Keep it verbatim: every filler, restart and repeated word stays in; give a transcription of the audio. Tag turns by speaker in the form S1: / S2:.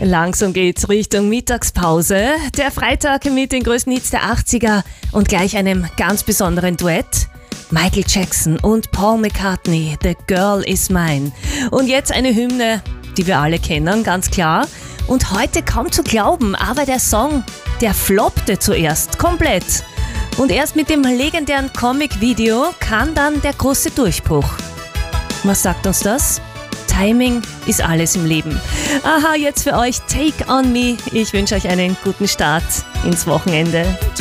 S1: Langsam geht's Richtung Mittagspause. Der Freitag mit den größten Hits der achtziger und gleich einem ganz besonderen Duett. Michael Jackson und Paul McCartney, The Girl Is Mine. Und jetzt eine Hymne, die wir alle kennen, ganz klar. Und heute kaum zu glauben, aber der Song, der floppte zuerst komplett. Und erst mit dem legendären Comic-Video kam dann der große Durchbruch. Was sagt uns das? Timing ist alles im Leben. Aha, jetzt für euch Take On Me. Ich wünsche euch einen guten Start ins Wochenende.